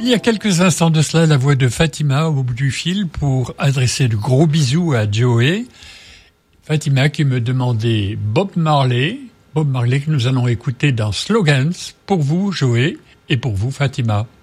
y a quelques instants de cela, la voix de Fatima au bout du fil pour adresser de gros bisous à Joey. Fatima qui me demandait Bob Marley que nous allons écouter dans Slogans pour vous, Joey, et pour vous, Fatima.